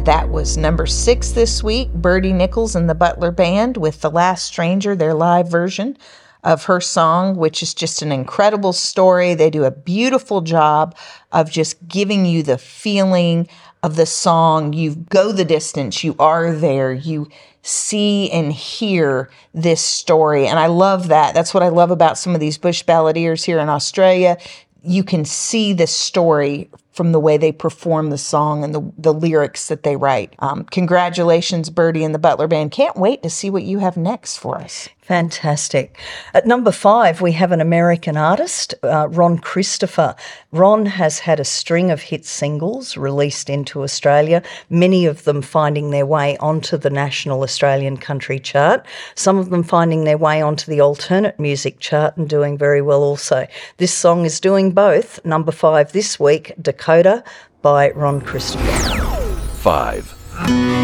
That was number 6 this week, Birdie Nichols and the Butler Band with The Last Stranger, their live version of her song, which is just an incredible story. They do a beautiful job of just giving you the feeling of the song. You go the distance, you are there, you see and hear this story. And I love that. That's what I love about some of these bush balladeers here in Australia. You can see the story from the way they perform the song and the lyrics that they write. Congratulations, Birdie and the Butler Band. Can't wait to see what you have next for us. Fantastic. At number 5, we have an American artist, Ron Christopher. Ron has had a string of hit singles released into Australia, many of them finding their way onto the National Australian Country Chart, some of them finding their way onto the alternate music chart and doing very well also. This song is doing both. Number 5 this week, Dakota by Ron Christopher. 5.